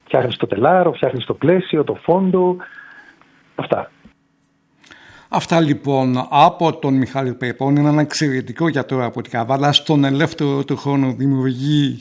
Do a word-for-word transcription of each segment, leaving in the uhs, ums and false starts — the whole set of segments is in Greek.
Φτιάχνεις το τελάρο, φτιάχνεις το πλαίσιο, το φόντο, αυτά. Αυτά λοιπόν από τον Μιχάλη Πεπώνη, έναν εξαιρετικό γιατρό από την Καβάλα. Στον ελεύθερο του χρόνο δημιουργεί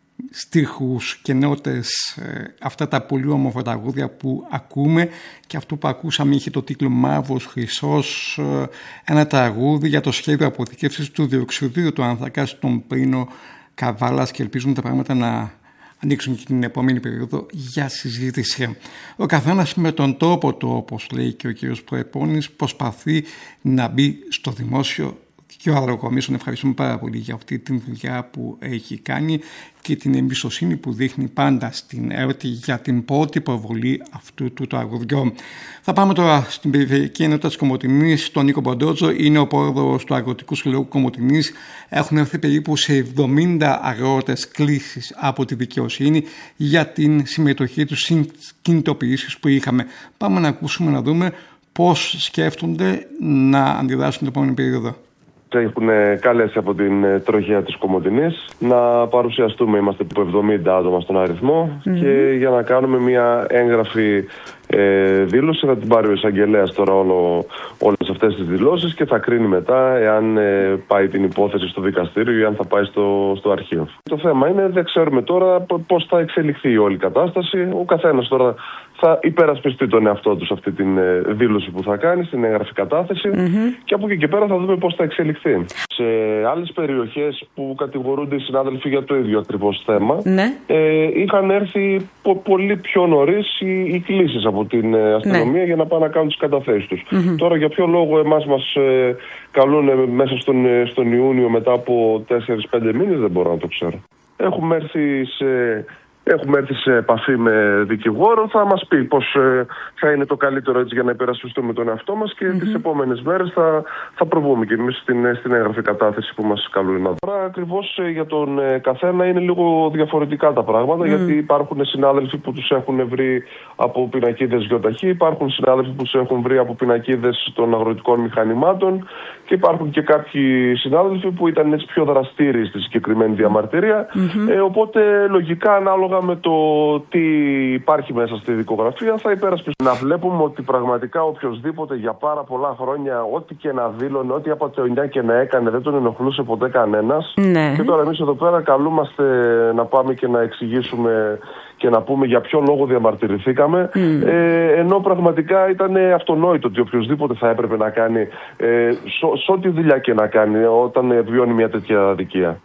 στίχους και νότες, ε, αυτά τα πολύ όμορφα τραγούδια που ακούμε, και αυτό που ακούσαμε είχε το τίτλο Μαύρος Χρυσός, ε, ένα τραγούδι για το σχέδιο αποθηκεύσης του διοξειδίου του άνθρακα στον πυρήνο Καβάλας, και ελπίζουμε τα πράγματα να ανοίξουν και την επόμενη περίοδο για συζήτηση. Ο καθένας με τον τρόπο του, όπως λέει και ο κύριος Προεπώνης, προσπαθεί να μπει στο δημόσιο. Και ο Αγροκομής, τον ευχαριστούμε πάρα πολύ για αυτή τη δουλειά που έχει κάνει και την εμπιστοσύνη που δείχνει πάντα στην ΕΡΤ για την πρώτη προβολή αυτού του τραγουδιού. Θα πάμε τώρα στην Περιφερειακή Ενότητα της Κομοτηνής, τον Νίκο Μποντότζο. Είναι ο πρόεδρος του Αγροτικού Συλλόγου Κομοτηνής. Έχουν έρθει περίπου σε εβδομήντα αγρότες κλήσεις από τη δικαιοσύνη για την συμμετοχή τους στις κινητοποιήσεις που είχαμε. Πάμε να ακούσουμε, να δούμε πώς σκέφτονται να αντιδράσουν την επόμενη περίοδο. Έχουν καλέσει από την τροχιά της Κομοτηνής να παρουσιαστούμε. Είμαστε από εβδομήντα άτομα στον αριθμό, mm-hmm. και για να κάνουμε μια έγγραφη ε, δήλωση. Θα την πάρει ο εισαγγελέας τώρα όλο, όλες αυτές τις δηλώσεις και θα κρίνει μετά εάν ε, πάει την υπόθεση στο δικαστήριο ή αν θα πάει στο, στο αρχείο. Το θέμα είναι, δεν ξέρουμε τώρα πώς θα εξελιχθεί η όλη κατάσταση. Ο καθένας τώρα θα υπερασπιστεί τον εαυτό του σε αυτή την ε, δήλωση που θα κάνει, στην έγγραφη κατάθεση, mm-hmm. και από εκεί και πέρα θα δούμε πώς θα εξελιχθεί. Σε άλλες περιοχές που κατηγορούνται οι συνάδελφοι για το ίδιο ακριβώς θέμα, ναι. ε, είχαν έρθει πο- πολύ πιο νωρίς οι, οι κλήσεις από την ε, αστυνομία, ναι. για να πάνε να κάνουν τις καταθέσεις τους. Mm-hmm. Τώρα για ποιο λόγο εμάς μας ε, καλούν μέσα στον, ε, στον Ιούνιο μετά από τέσσερις πέντε μήνες, δεν μπορώ να το ξέρω. Έχουμε έρθει σε... Έχουμε έρθει σε επαφή με δικηγόρο, θα μας πει πώς ε, θα είναι το καλύτερο έτσι για να υπερασπιστούμε τον εαυτό μας, και mm-hmm. τις επόμενες μέρες θα, θα προβούμε και εμείς στην, στην έγγραφη κατάθεση που μας καλούν να δούμε. Τώρα ακριβώς ε, για τον ε, καθένα είναι λίγο διαφορετικά τα πράγματα, mm. γιατί υπάρχουν συνάδελφοι που τους έχουν βρει από πινακίδες γιοταχή, υπάρχουν συνάδελφοι που τους έχουν βρει από πινακίδες των αγροτικών μηχανημάτων, και υπάρχουν και κάποιοι συνάδελφοι που ήταν έτσι πιο δραστήριοι στη συγκεκριμένη διαμαρτυρία, mm-hmm. ε, οπότε λογικά ανάλογα με το τι υπάρχει μέσα στη δικογραφία θα υπερασπιστούμε. Να βλέπουμε ότι πραγματικά οποιοδήποτε για πάρα πολλά χρόνια, ό,τι και να δήλωνε, ό,τι απατεωνιά και να έκανε, δεν τον ενοχλούσε ποτέ κανένας. Ναι. Και τώρα εμείς εδώ πέρα καλούμαστε να πάμε και να εξηγήσουμε και να πούμε για ποιο λόγο διαμαρτυρηθήκαμε, mm. ε, ενώ πραγματικά ήταν αυτονόητο ότι οποιοδήποτε θα έπρεπε να κάνει ε, σε ό,τι δουλειά και να κάνει όταν βιώνει μια τέτοια αδικία.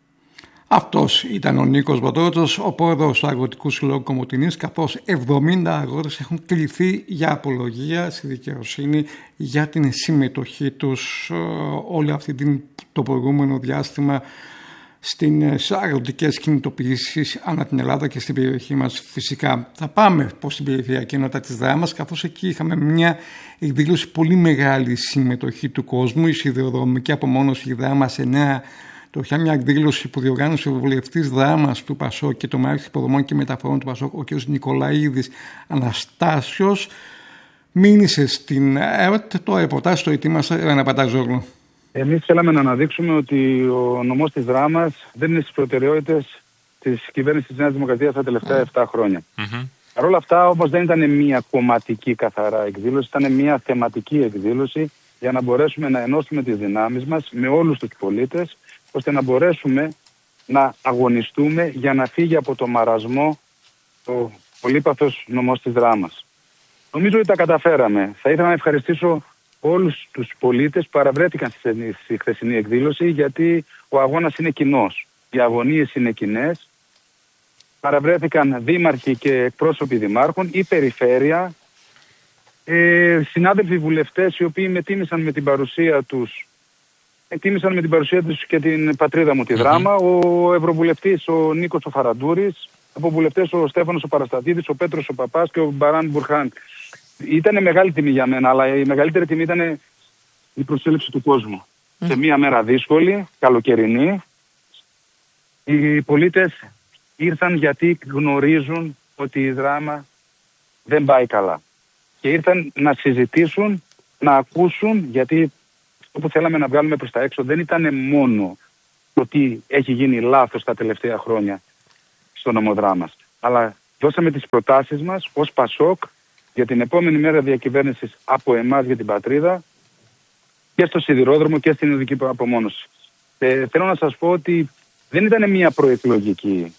Αυτός ήταν ο Νίκος Μποντότζος, ο πρόεδρος του Αγροτικού Συλλόγου Κομοτηνής, καθώς εβδομήντα αγρότες έχουν κληθεί για απολογία στη δικαιοσύνη για την συμμετοχή τους όλη αυτή την, το προηγούμενο διάστημα στις αγροτικές κινητοποιήσεις ανά την Ελλάδα και στην περιοχή μας φυσικά. Θα πάμε προς την Περιφερειακή Ενότητα της Δράμας, καθώς εκεί είχαμε μια εκδήλωση πολύ μεγάλη συμμετοχή του κόσμου, η σιδηροδρομική απομόνωση Δράμας εννέα. Το είχε μια εκδήλωση που διοργάνωσε ο βουλευτής Δράμας του Πασόκ και το Μάρχης Υποδομών και Μεταφορών του Πασόκ, ο κ. Νικολαίδης Αναστάσιος. Μήνυσε στην ΕΡΤ, το ρεπορτάζ το ετοίμασε Ρένα Πανταζόγλου. Εμείς θέλαμε να αναδείξουμε ότι ο νομός της Δράμας δεν είναι στις προτεραιότητες της κυβέρνησης της Νέας Δημοκρατίας τα τελευταία mm. επτά χρόνια. Mm-hmm. Παρ' όλα αυτά, όμως, δεν ήταν μια κομματική καθαρά εκδήλωση, ήταν μια θεματική εκδήλωση για να μπορέσουμε να ενώσουμε τις δυνάμεις μας με όλους τους πολίτες, ώστε να μπορέσουμε να αγωνιστούμε για να φύγει από το μαρασμό ο πολύπαθος νομός της Δράμας. Νομίζω ότι τα καταφέραμε. Θα ήθελα να ευχαριστήσω όλους τους πολίτες που παραβρέθηκαν στη χθεσινή εκδήλωση, γιατί ο αγώνας είναι κοινός. Οι αγωνίες είναι κοινές. Παραβρέθηκαν δήμαρχοι και εκπρόσωποι δημάρχων, η περιφέρεια, ε, συνάδελφοι βουλευτές οι οποίοι με τίμησαν με την παρουσία τους Εκτίμησαν με την παρουσία τους και την πατρίδα μου τη Δράμα, ο Ευρωβουλευτής ο Νίκος ο Φαραντούρης, από βουλευτές ο Στέφανος ο Παραστατίδης, ο Πέτρος ο Παπάς και ο Μπαράν Μπουρχάν. Ήταν μεγάλη τιμή για μένα, αλλά η μεγαλύτερη τιμή ήταν η προσέλευση του κόσμου. Mm. Σε μια μέρα δύσκολη, καλοκαιρινή, οι πολίτες ήρθαν γιατί γνωρίζουν ότι η Δράμα δεν πάει καλά. Και ήρθαν να συζητήσουν, να ακούσουν, γιατί αυτό που θέλαμε να βγάλουμε προς τα έξω δεν ήταν μόνο το τι έχει γίνει λάθος τα τελευταία χρόνια στο νομό Δράμας, αλλά δώσαμε τις προτάσεις μας ως Πασόκ για την επόμενη μέρα διακυβέρνησης από εμάς για την πατρίδα και στο σιδηρόδρομο και στην οδική απομόνωση. Ε, θέλω να σας πω ότι δεν ήταν μια προεκλογική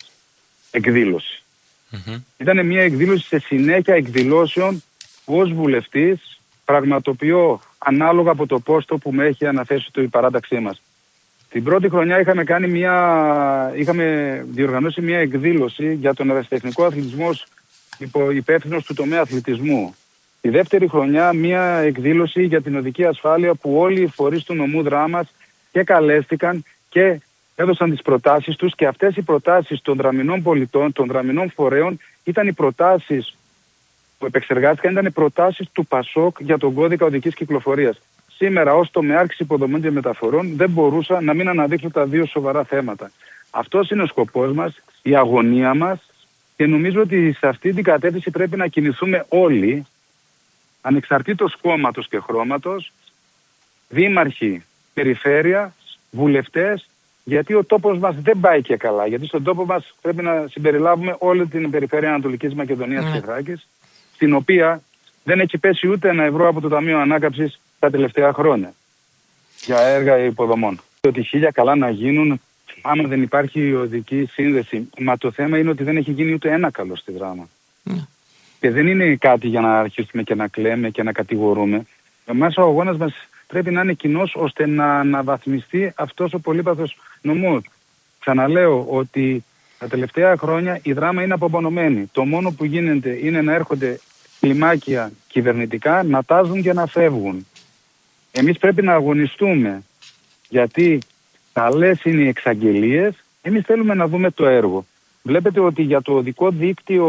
εκδήλωση. Mm-hmm. Ήταν μια εκδήλωση σε συνέχεια εκδηλώσεων που ως βουλευτής πραγματοποιώ ανάλογα από το πόστο που με έχει αναθέσει το η παράταξή μας. Την πρώτη χρονιά είχαμε, κάνει μια, είχαμε διοργανώσει μια εκδήλωση για τον ερασιτεχνικό αθλητισμό ως υπεύθυνος του τομέα αθλητισμού. Τη δεύτερη χρονιά μια εκδήλωση για την οδική ασφάλεια που όλοι οι φορείς του νομού Δράμας και καλέστηκαν και έδωσαν τις προτάσεις τους, και αυτές οι προτάσεις των δραμηνών πολιτών, των δραμηνών φορέων, ήταν οι προτάσεις που επεξεργάστηκαν, ήταν οι προτάσεις του Πασόκ για τον κώδικα οδικής κυκλοφορίας. Σήμερα, ως τομεάρχης υποδομών και μεταφορών, δεν μπορούσα να μην αναδείξω τα δύο σοβαρά θέματα. Αυτός είναι ο σκοπός μας, η αγωνία μας, και νομίζω ότι σε αυτή την κατεύθυνση πρέπει να κινηθούμε όλοι, ανεξαρτήτως κόμματος και χρώματος, δήμαρχοι, περιφέρεια, βουλευτές, γιατί ο τόπος μας δεν πάει και καλά. Γιατί στον τόπο μας πρέπει να συμπεριλάβουμε όλη την περιφέρεια Ανατολικής Μακεδονίας mm. και Θράκης, στην οποία δεν έχει πέσει ούτε ένα ευρώ από το Ταμείο Ανάκαμψης τα τελευταία χρόνια για έργα υποδομών. Ότι χίλια καλά να γίνουν άμα δεν υπάρχει οδική σύνδεση. Μα το θέμα είναι ότι δεν έχει γίνει ούτε ένα καλό στη Δράμα. Mm. Και δεν είναι κάτι για να αρχίσουμε και να κλαίμε και να κατηγορούμε. Εμάς ο αγώνας μας πρέπει να είναι κοινός, ώστε να αναβαθμιστεί αυτός ο πολύπαθος νομός. Ξαναλέω ότι τα τελευταία χρόνια η Δράμα είναι απομονωμένη. Το μόνο που γίνεται είναι να έρχονται κλιμάκια κυβερνητικά, να τάζουν και να φεύγουν. Εμείς πρέπει να αγωνιστούμε, γιατί καλές είναι οι εξαγγελίες, εμείς θέλουμε να δούμε το έργο. Βλέπετε ότι για το οδικό δίκτυο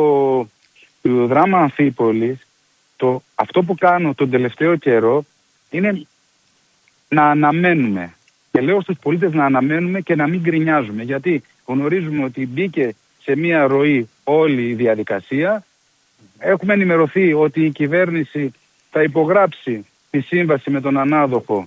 του Δράμα Αμφίπολης, το, αυτό που κάνω τον τελευταίο καιρό είναι να αναμένουμε. Και λέω στους πολίτες να αναμένουμε και να μην γκρινιάζουμε, γιατί γνωρίζουμε ότι μπήκε σε μία ροή όλη η διαδικασία. Έχουμε ενημερωθεί ότι η κυβέρνηση θα υπογράψει τη σύμβαση με τον ανάδοχο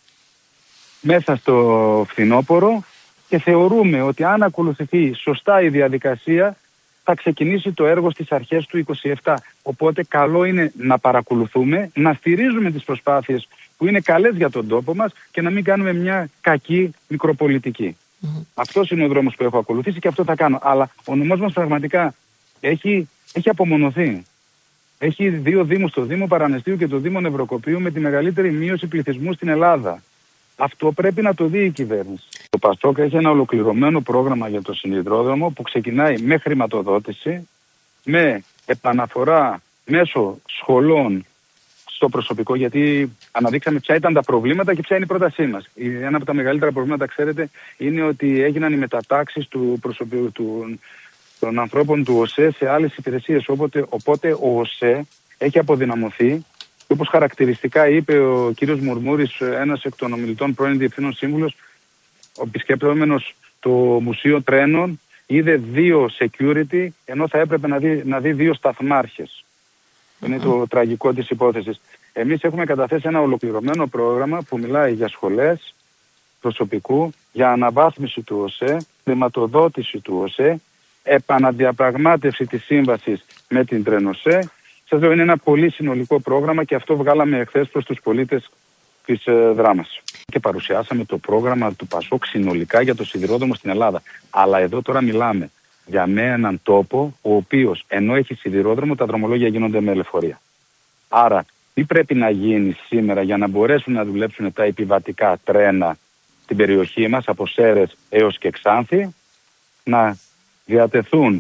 μέσα στο φθινόπωρο, και θεωρούμε ότι αν ακολουθηθεί σωστά η διαδικασία θα ξεκινήσει το έργο στις αρχές του είκοσι επτά. Οπότε καλό είναι να παρακολουθούμε, να στηρίζουμε τις προσπάθειες που είναι καλές για τον τόπο μας και να μην κάνουμε μια κακή μικροπολιτική. Mm-hmm. Αυτός είναι ο δρόμος που έχω ακολουθήσει και αυτό θα κάνω. Αλλά ο νομός μας πραγματικά έχει, έχει απομονωθεί. Έχει δύο δήμους, το Δήμο Παραναιστείου και το Δήμο Νευροκοπείου, με τη μεγαλύτερη μείωση πληθυσμού στην Ελλάδα. Αυτό πρέπει να το δει η κυβέρνηση. Το Πασόκ έχει ένα ολοκληρωμένο πρόγραμμα για το σιδηρόδρομο που ξεκινάει με χρηματοδότηση, με επαναφορά μέσω σχολών στο προσωπικό, γιατί αναδείξαμε ποια ήταν τα προβλήματα και ποια είναι η πρότασή μας. Ένα από τα μεγαλύτερα προβλήματα, ξέρετε, είναι ότι έγιναν οι μετατάξεις του προσωπικού, του, των ανθρώπων του ΟΣΕ σε άλλες υπηρεσίες. Οπότε, οπότε ο ΟΣΕ έχει αποδυναμωθεί. Και όπως χαρακτηριστικά είπε ο κύριος Μουρμούρης, ένας εκ των ομιλητών, πρώην διευθύνων σύμβουλος, ο επισκεπτόμενος το Μουσείο Τρένων είδε δύο security, ενώ θα έπρεπε να δει, να δει δύο σταθμάρχες. Mm-hmm. Είναι το τραγικό της υπόθεσης. Εμείς έχουμε καταθέσει ένα ολοκληρωμένο πρόγραμμα που μιλάει για σχολές προσωπικού, για αναβάθμιση του ΟΣΕ, χρηματοδότηση του ΟΣΕ, επαναδιαπραγμάτευση της σύμβασης με την Τρένοσέ. Σας λέω, είναι ένα πολύ συνολικό πρόγραμμα και αυτό βγάλαμε εχθές προς τους πολίτες της ε, Δράμας. Και παρουσιάσαμε το πρόγραμμα του Πασόκ συνολικά για το σιδηρόδρομο στην Ελλάδα. Αλλά εδώ τώρα μιλάμε για έναν τόπο ο οποίος, ενώ έχει σιδηρόδρομο, τα δρομολόγια γίνονται με λεωφορεία. Άρα, τι πρέπει να γίνει σήμερα για να μπορέσουν να δουλέψουν τα επιβατικά τρένα στην περιοχή μας, από Σέρρες έως και Ξάνθη, να διατεθούν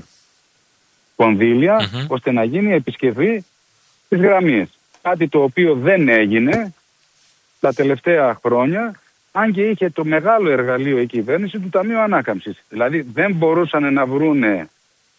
κονδύλια, mm-hmm. ώστε να γίνει η επισκευή της γραμμής. Κάτι το οποίο δεν έγινε τα τελευταία χρόνια, αν και είχε το μεγάλο εργαλείο η κυβέρνηση του Ταμείου Ανάκαμψης. Δηλαδή δεν μπορούσαν να βρούνε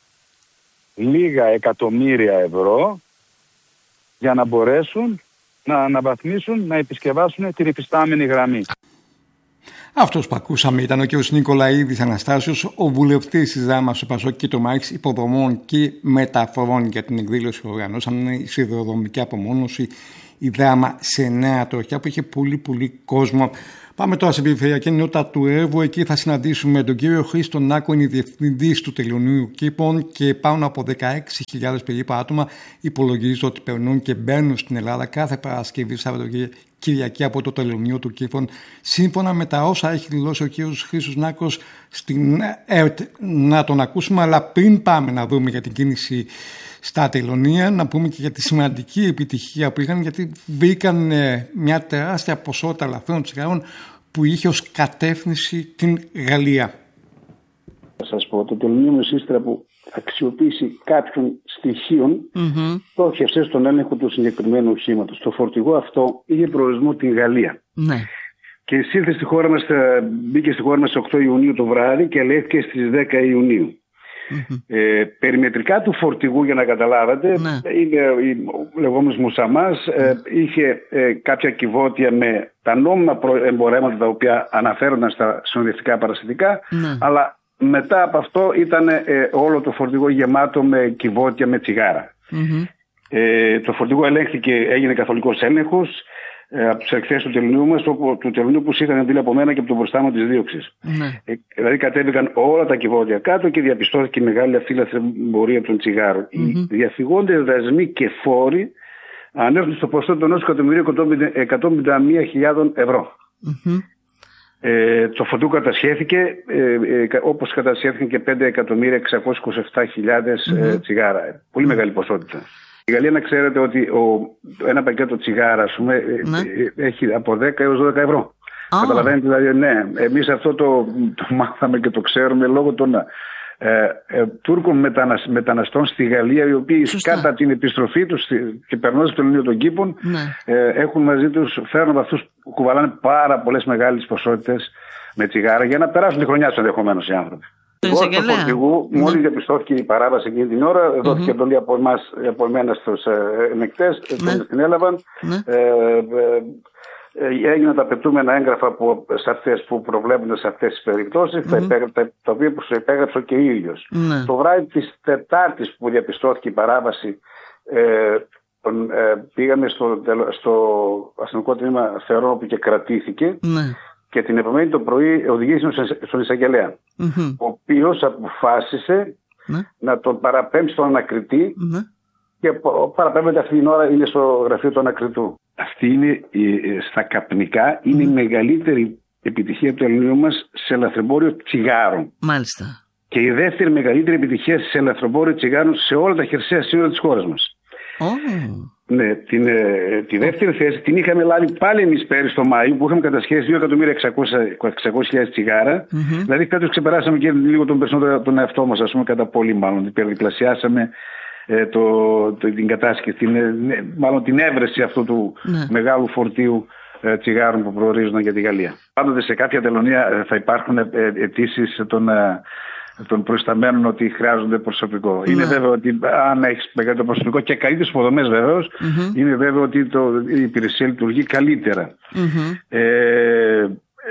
λίγα εκατομμύρια ευρώ για να μπορέσουν να αναβαθμίσουν, να επισκευάσουν την υφιστάμενη γραμμή. Αυτός που ακούσαμε ήταν ο κ. Νικολαίδης Αναστάσιος, ο βουλευτής της Δράμας, ο Πασόκ και το ΜΑΙΚΣ υποδομών και μεταφορών για την εκδήλωση που οργανώσαμε, η σιδηροδρομική απομόνωση, η Δράμα σε Νέα Τροχιά, που είχε πολύ πολύ κόσμο Πάμε τώρα στην περιφερειακή ενότητα του Εύβοου. Εκεί θα συναντήσουμε τον κύριο Χρήστο Νάκο, είναι διευθυντής του Τελειωνίου Κήπων, και πάνω από δεκαέξι χιλιάδες περίπου άτομα υπολογίζονται ότι περνούν και μπαίνουν στην Ελλάδα κάθε Παρασκευή, Σαββατοκυριακή από το Τελειωνίο του Κήπων, σύμφωνα με τα όσα έχει δηλώσει ο κύριος Χρήστος Νάκος στην ΕΡΤ. Να τον ακούσουμε, αλλά πριν πάμε να δούμε για την κίνηση στα τελωνία, να πούμε και για τη σημαντική επιτυχία που είχαν, γιατί βρήκαν μια τεράστια ποσότητα λαθρών τσιγάρων που είχε ως κατεύθυνση την Γαλλία. Θα σας πω, το τελωνίο με σύστρα που αξιοποίηση κάποιων στοιχείων mm-hmm. στόχευσε στον έλεγχο του συγκεκριμένου οχήματος. Το φορτηγό αυτό είχε προορισμό την Γαλλία. Ναι. Και εισήλθε στη χώρα μας, μπήκε στη χώρα μας στις οκτώ Ιουνίου το βράδυ και ελέγχθηκε στις δέκα Ιουνίου. Mm-hmm. Ε, περιμετρικά του φορτηγού, για να καταλάβετε, ναι. είναι ο λεγόμενος μουσαμάς, ε, είχε ε, κάποια κυβότια με τα νόμιμα εμπορεύματα τα οποία αναφέρονταν στα συνοδευτικά παραστατικά, ναι. αλλά μετά από αυτό ήταν ε, όλο το φορτηγό γεμάτο με κυβότια με τσιγάρα. Mm-hmm. Ε, το φορτηγό ελέγχθηκε, έγινε καθολικός έλεγχος ε, από τις εκθέσεις του τελωνίου μας, του τελωνίου που είχαν αντίλα από μένα και από τον προστάμενο της δίωξης. Mm-hmm. Ε, δηλαδή κατέβηκαν όλα τα κυβότια κάτω και διαπιστώθηκε μεγάλη αυτή λαθρεμπορία των τσιγάρων. Mm-hmm. Οι διαφυγόντες δασμοί και φόροι ανέρχονται στο ποσό των ενός εκατομμυρίου εκατόν πενήντα μία χιλιάδων ευρώ. Mm-hmm. Ε, το φορτηγό κατασχέθηκε ε, ε, όπως κατασχέθηκαν και πέντε εκατομμύρια εξακόσιες είκοσι επτά χιλιάδες mm-hmm. ε, τσιγάρα. Πολύ mm-hmm. μεγάλη ποσότητα. Η Γαλλία, να ξέρετε ότι ο, ένα πακέτο τσιγάρα, ας πούμε, mm-hmm. έχει από δέκα έως δώδεκα ευρώ. Oh. Καταλαβαίνετε, δηλαδή, ναι, εμείς αυτό το, το μάθαμε και το ξέρουμε λόγω των ε, ε, Τούρκων μετανασ, μεταναστών στη Γαλλία, οι οποίοι Σωστά. κατά την επιστροφή τους και περνώντας το Τελωνίο των Κήπων ναι. ε, έχουν μαζί τους, φέρνουν από αυτούς που κουβαλάνε πάρα πολλές μεγάλες ποσότητες με τσιγάρα για να περάσουν τη χρονιά τους ενδεχομένως οι άνθρωποι. Εγώ του φορτηγού, ναι. μόλις διαπιστώθηκε η παράβαση εκείνη την ώρα, mm-hmm. δόθηκε εντολή από, εμάς, από εμένα στους ελεγκτές, ναι. την έλαβαν. Ναι. Ε, ε, έγιναν τα απαιτούμενα έγγραφα που, σε αυτές που προβλέπονται σε αυτές τις περιπτώσεις, mm-hmm. τα, τα, τα οποία που υπέγραψε και ο ίδιος. Mm-hmm. Το βράδυ της Τετάρτης που διαπιστώθηκε η παράβαση, ε, τον, ε, πήγαμε στο, στο αστυνομικό τμήμα Θερό που και κρατήθηκε mm-hmm. και την επομένη το πρωί οδηγήθηκε στον εισαγγελέα, mm-hmm. ο οποίος αποφάσισε mm-hmm. να τον παραπέμψει στον ανακριτή mm-hmm. και παραπέμπεται αυτή την ώρα είναι στο γραφείο του ανακριτού. Αυτή είναι, στα καπνικά, είναι mm. η μεγαλύτερη επιτυχία του Ελληνίου μας σε λαθρεμπόριο τσιγάρων. Μάλιστα. Και η δεύτερη μεγαλύτερη επιτυχία σε λαθρεμπόριο τσιγάρων σε όλα τα χερσαία σύνορα της χώρας μας. Oh. Ναι, την, τη δεύτερη θέση την είχαμε λάβει πάλι εμείς πέρυσι το Μάιο, που είχαμε κατασχέσει δύο εκατομμύρια εξακόσιες χιλιάδες τσιγάρα. Mm-hmm. Δηλαδή φέτος ξεπεράσαμε και λίγο τον περισσότερο τον εαυτό μας, ας πούμε, κατά πολύ μάλλον. Υπερδιπλασιάσαμε Ε, το, το, την κατάσχεση, την, μάλλον την έβρεση αυτού του ναι. μεγάλου φορτίου ε, τσιγάρων που προορίζονταν για τη Γαλλία. Πάντοτε σε κάποια τελωνία ε, θα υπάρχουν ε, αιτήσεις των, ε, των προϊσταμένων ότι χρειάζονται προσωπικό. Ναι. Είναι βέβαιο ότι αν έχεις μεγαλύτερο προσωπικό και καλύτερες υποδομές βεβαίως, mm-hmm. είναι βέβαιο ότι το, η υπηρεσία λειτουργεί καλύτερα. Mm-hmm. Ε,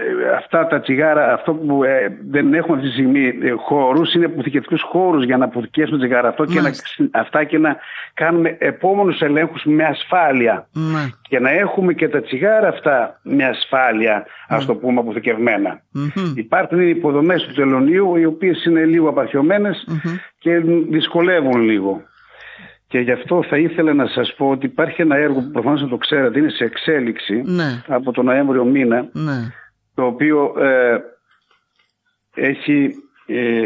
Αυτά τα τσιγάρα, αυτό που ε, δεν έχουμε αυτή τη στιγμή ε, χώρους, είναι αποθηκευτικούς χώρους για να αποθηκεύσουμε τσιγάρα αυτό και να, αυτά και να κάνουμε επόμενους ελέγχους με ασφάλεια. Mm. Και να έχουμε και τα τσιγάρα αυτά με ασφάλεια, mm. ας το πούμε, αποθηκευμένα. Mm-hmm. Υπάρχουν οι υποδομές του τελωνίου, οι οποίες είναι λίγο απαρχιωμένες mm-hmm. και δυσκολεύουν λίγο. Και γι' αυτό θα ήθελα να σας πω ότι υπάρχει ένα έργο που προφανώς να το ξέρετε, είναι σε εξέλιξη mm. από τον Νοέμβριο μήνα. Mm. Το οποίο ε, έχει, ε,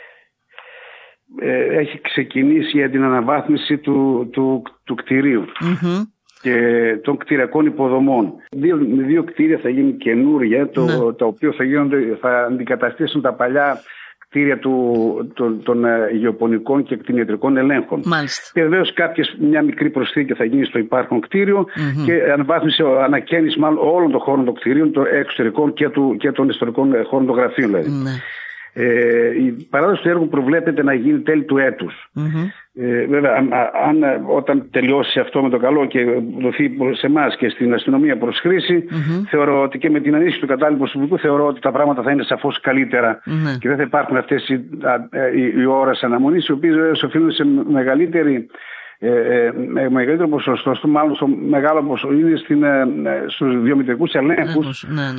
ε, έχει ξεκινήσει για την αναβάθμιση του, του, του κτηρίου mm-hmm. και των κτηριακών υποδομών. Δύο, δύο κτίρια θα γίνουν καινούρια, το, mm. τα οποία θα, γίνονται, θα αντικαταστήσουν τα παλιά κτίρια του, των, των γεωπονικών και κτηνιατρικών ελέγχων. Μάλιστα. Και βεβαίως μια μικρή προσθήκη θα γίνει στο υπάρχον κτίριο mm-hmm. και αναβάθμιση, ανακαίνιση μάλλον όλων των χώρων των κτιρίων, των εξωτερικών και, του, και των ιστορικών χώρων των γραφείων. Δηλαδή. Mm-hmm. Ε, η παράδοση του έργου προβλέπεται να γίνει τέλη του έτους. Mm-hmm. Ε, βέβαια, αν, αν, όταν τελειώσει αυτό με το καλό και δοθεί σε εμάς και στην αστυνομία προς χρήση, mm-hmm. θεωρώ ότι και με την ανίσχυση του κατάλληλου προσωπικού, θεωρώ ότι τα πράγματα θα είναι σαφώς καλύτερα mm-hmm. και δεν θα υπάρχουν αυτές οι, οι, οι ώρες αναμονής, οι οποίες οφείλουν σε μεγαλύτερη. Ε, ε, με μεγαλύτερο ποσοστό, στο, μάλλον στο μεγάλο ποσοστό είναι στην, ε, στους βιομητρικούς ελέγχους, ναι, ναι, ναι.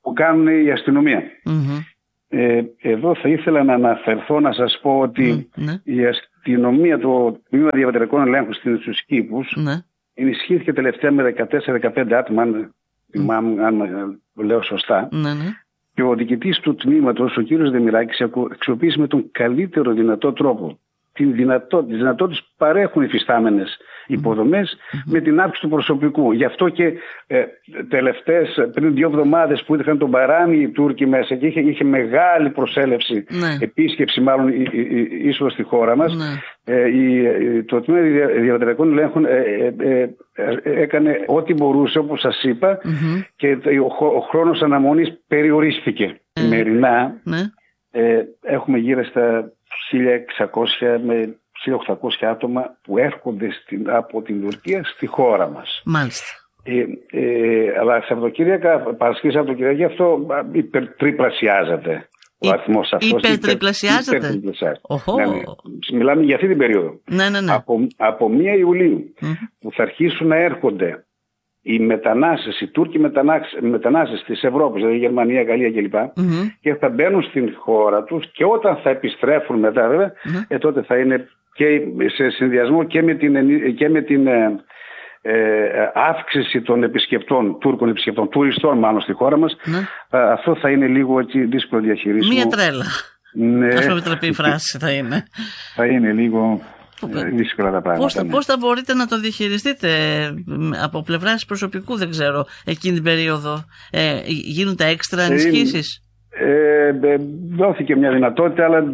που κάνουν η αστυνομία. Mm-hmm. Ε, εδώ θα ήθελα να αναφερθώ, να σας πω ότι mm-hmm. η αστυνομία, το τμήμα διαβατηρικών ελέγχων στους κήπους, mm-hmm. ενισχύθηκε τελευταία με δεκατέσσερα δεκαπέντε άτομα, αν, mm-hmm. αν λέω σωστά. Mm-hmm. Και ο διοικητής του τμήματος, ο κύριος Δεμιράκης, αξιοποίησε με τον καλύτερο δυνατό τρόπο τις δυνατότητες, δυνατότητες που παρέχουν οι φυστάμενες υποδομές mm-hmm. με την αύξηση του προσωπικού. Γι' αυτό και ε, τελευταίες, πριν δύο εβδομάδες που είχαν τον Μπαράνι οι Τούρκοι μέσα και είχε, είχε μεγάλη προσέλευση, ναι. επίσκεψη μάλλον είσοδο στη χώρα μας, ναι. ε, η, το Τμήμα Διαβατηρικών Ελέγχων ε, ε, ε, ε, έκανε ό,τι μπορούσε, όπως σας είπα, mm-hmm. και ο, ο χρόνος αναμονής περιορίστηκε. Mm. Σημερινά ναι. ε, έχουμε γύρω στα χίλια εξακόσια με χίλια οκτακόσια άτομα που έρχονται στην, από την Τουρκία στη χώρα μας. Μάλιστα. Ε, ε, αλλά Σαββατοκύριακα, Παρασκευή Σαββατοκύριακη, αυτό υπερτριπλασιάζεται. Ο αριθμός αυτός. Υπερτριπλασιάζεται. Υπερτριπλασιάζεται. Ναι, ναι. Μιλάμε για αυτή την περίοδο. Ναι, ναι, ναι. Από, από πρώτη Ιουλίου mm. που θα αρχίσουν να έρχονται οι μετανάστες, οι Τούρκοι μετανάστες της Ευρώπης, δηλαδή Γερμανία, Γαλλία κλπ. Mm-hmm. Και θα μπαίνουν στην χώρα τους και όταν θα επιστρέφουν μετά βέβαια, mm-hmm. ε, τότε θα είναι και σε συνδυασμό και με την, και με την ε, ε, αύξηση των επισκεπτών, Τούρκων επισκεπτών, τουριστών μάλλον στη χώρα μας. Mm-hmm. ε, αυτό θα είναι λίγο έτσι, δύσκολο διαχειρίσιμο. Μία τρέλα. Ναι. Ας με επιτραπεί η φράση θα είναι. Θα είναι λίγο... δύσκολα τα πράγματα. Πώς, ναι. πώς θα μπορείτε να το διαχειριστείτε από πλευράς προσωπικού, δεν ξέρω, εκείνη την περίοδο? Ε, γίνονται έξτρα ενισχύσεις? Ε, ε, δόθηκε μια δυνατότητα, αλλά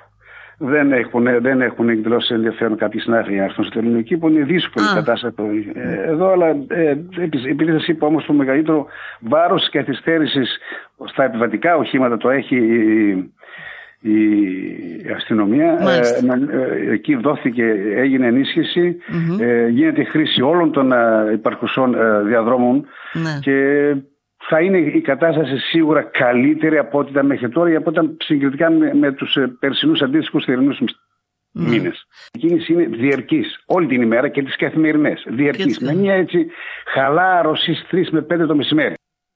δεν έχουν, δεν έχουν εκδηλώσει ενδιαφέρον κάποιοι συνάδελφοι για να έρθουν στο ελληνικό κήπο. Είναι δύσκολη η κατάσταση ε, εδώ, αλλά ε, επειδή σας είπα όμως το μεγαλύτερο βάρος της καθυστέρησης στα επιβατικά οχήματα το έχει η αστυνομία. Ε, εκεί δόθηκε, έγινε ενίσχυση, mm-hmm. ε, γίνεται χρήση όλων των ε, υπαρχουσών ε, διαδρόμων ναι. και θα είναι η κατάσταση σίγουρα καλύτερη από ό,τι ήταν μέχρι τώρα, από ό,τι ήταν συγκριτικά με, με τους ε, περσινούς αντίστοιχους θερινούς mm. μήνες. Η κίνηση είναι διαρκής όλη την ημέρα και τις καθημερινές. Διαρκής. Με μια έτσι χαλάρωση στις τρεις με πέντε το μεσημέρι.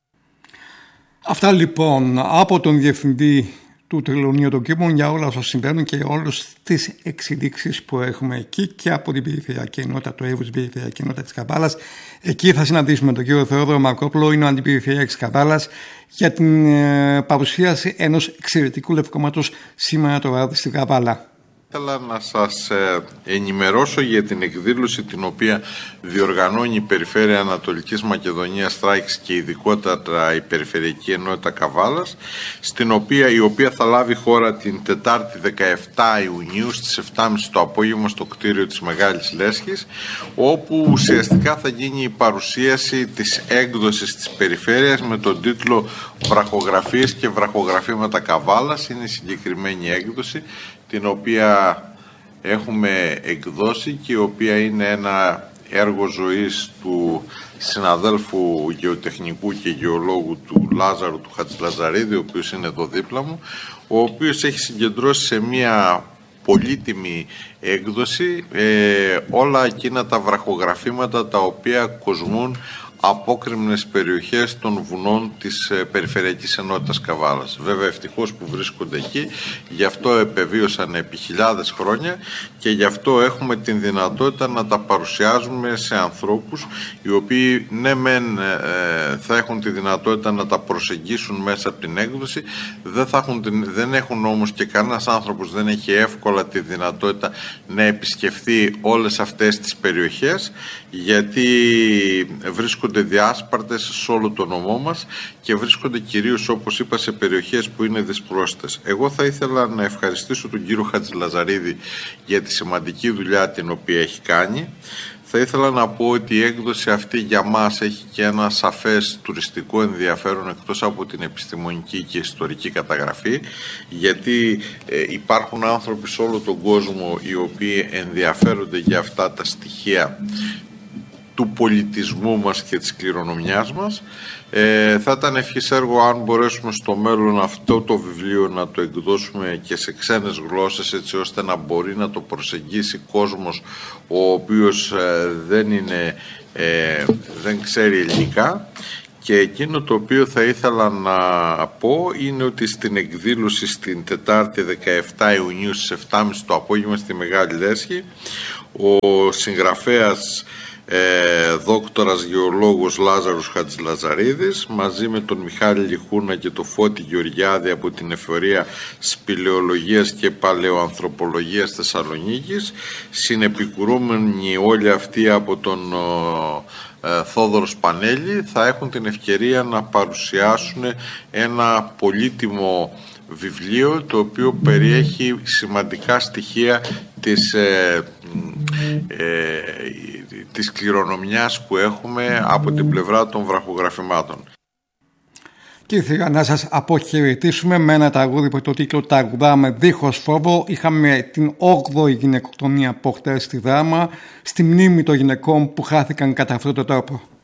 Αυτά λοιπόν από τον Διευθυντή του Τελωνίου των Κήπων για όλα όσα συμβαίνουν και όλες τις εξελίξεις που έχουμε εκεί και από την περιφερειακή ενότητα, το Εύβοης Περιφερειακή Ενότητα της Καβάλας. Εκεί θα συναντήσουμε τον κύριο Θεόδωρο Μακρόπουλο, είναι ο Αντιπεριφερειάρχης της Καβάλας, για την ε, παρουσίαση ενός εξαιρετικού λευκόματος σήμερα το βράδυ στην Καβάλα. Ήθελα να σας ενημερώσω για την εκδήλωση την οποία διοργανώνει η Περιφέρεια Ανατολικής Μακεδονίας Θράκης και ειδικότερα η Περιφερειακή Ενότητα Καβάλας, στην οποία, η οποία θα λάβει χώρα την Τετάρτη δεκαεφτά Ιουνίου στις επτά και μισή το απόγευμα στο κτίριο της Μεγάλης Λέσχης, όπου ουσιαστικά θα γίνει η παρουσίαση της έκδοσης της Περιφέρειας με τον τίτλο «Βραχογραφίες και βραχογραφήματα Καβάλας». Είναι η συγκεκριμένη έκδοση την οποία έχουμε εκδώσει και η οποία είναι ένα έργο ζωής του συναδέλφου γεωτεχνικού και γεωλόγου του Λάζαρου του Χατζηλαζαρίδη, ο οποίος είναι εδώ δίπλα μου, ο οποίος έχει συγκεντρώσει σε μια πολύτιμη έκδοση ε, όλα εκείνα τα βραχογραφήματα τα οποία κοσμούν απόκρημνες περιοχές των βουνών της ε, Περιφερειακής Ενότητας Καβάλας. Βέβαια ευτυχώς που βρίσκονται εκεί, γι' αυτό επεβίωσαν επί χιλιάδες χρόνια και γι' αυτό έχουμε την δυνατότητα να τα παρουσιάζουμε σε ανθρώπους οι οποίοι ναι μεν ε, θα έχουν τη δυνατότητα να τα προσεγγίσουν μέσα από την έκδοση, δεν, θα έχουν την, δεν έχουν όμως και κανένας άνθρωπος δεν έχει εύκολα τη δυνατότητα να επισκεφθεί όλες αυτές τις περιοχές, γιατί βρίσκονται διάσπαρτες σε όλο το νομό μας και βρίσκονται κυρίως, όπως είπα, σε περιοχές που είναι δυσπρόσιτες. Εγώ θα ήθελα να ευχαριστήσω τον κύριο Χατζηλαζαρίδη για τη σημαντική δουλειά την οποία έχει κάνει. Θα ήθελα να πω ότι η έκδοση αυτή για μας έχει και ένα σαφές τουριστικό ενδιαφέρον εκτός από την επιστημονική και ιστορική καταγραφή, γιατί ε, υπάρχουν άνθρωποι σε όλο τον κόσμο οι οποίοι ενδιαφέρονται για αυτά τα στοιχεία του πολιτισμού μας και της κληρονομιάς μας. Ε, θα ήταν ευχής έργο αν μπορέσουμε στο μέλλον αυτό το βιβλίο να το εκδώσουμε και σε ξένες γλώσσες, έτσι ώστε να μπορεί να το προσεγγίσει κόσμος ο οποίος ε, δεν, είναι, ε, δεν ξέρει ελληνικά, Και εκείνο το οποίο θα ήθελα να πω είναι ότι στην εκδήλωση στην Τετάρτη δεκαεφτά Ιουνίου στις επτά και μισή το απόγευμα στη Μεγάλη Λέσχη, ο συγγραφέας ε, δόκτορας γεωλόγος Λάζαρος Χατζηλαζαρίδης μαζί με τον Μιχάλη Λιχούνα και τον Φώτη Γεωργιάδη από την Εφορία Σπηλαιολογίας και Παλαιοανθρωπολογίας Θεσσαλονίκης, συνεπικουρούμενοι όλοι αυτοί από τον ε, Θόδωρο Σπανέλη, θα έχουν την ευκαιρία να παρουσιάσουν ένα πολύτιμο βιβλίο το οποίο περιέχει σημαντικά στοιχεία της, ε, ε, της κληρονομιάς που έχουμε από την πλευρά των βραχογραφημάτων. Και ήθελα να σας αποχαιρετήσουμε με ένα τραγούδι που το τίτλο «Τραγουδάμε δίχως φόβο». Είχαμε την όγδοη γυναικοκτονία από χτες στη Δράμα, στη μνήμη των γυναικών που χάθηκαν κατά αυτόν τον τρόπο.